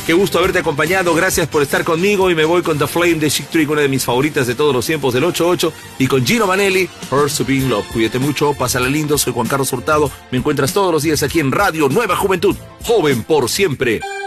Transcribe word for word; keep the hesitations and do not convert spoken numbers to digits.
Qué gusto haberte acompañado, gracias por estar conmigo y me voy con The Flame de Chick Trick, una de mis favoritas de todos los tiempos del ocho ocho, y con Gino Vanelli, Hurts to Be in Love. Cuídate mucho, pásala lindo, soy Juan Carlos Hurtado, me encuentras todos los días aquí en Radio Nueva Juventud, joven por siempre.